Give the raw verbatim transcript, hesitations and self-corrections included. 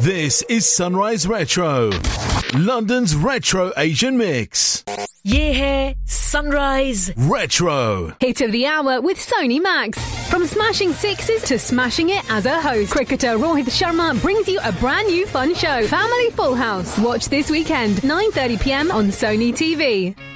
This is Sunrise Retro, London's retro Asian mix. Yeah, here, Sunrise Retro. Hit of the hour with Sony Max. From smashing sixes to smashing it as a host, cricketer Rohit Sharma brings you a brand new fun show, Family Full House. Watch this weekend, nine thirty p m on Sony T V.